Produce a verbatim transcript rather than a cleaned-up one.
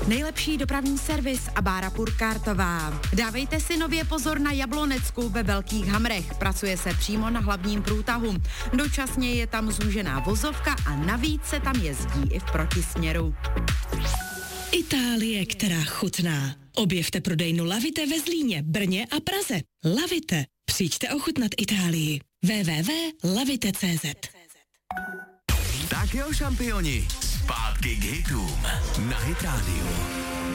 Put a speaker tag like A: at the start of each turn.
A: Nejlepší dopravní servis a Bára Purkártová. Dávejte si nově pozor na Jablonecku ve Velkých Hamrech. Pracuje se přímo na hlavním průtahu. Dočasně je tam zúžená vozovka a navíc se tam jezdí i v protisměru.
B: Itálie, která chutná. Objevte prodejnu Lavite ve Zlíně, Brně a Praze. Lavite. Přijďte ochutnat Itálii. w w w tečka lavite tečka c z.
C: Tak jo, šampioni, zpátky k hitům na Hit Radio.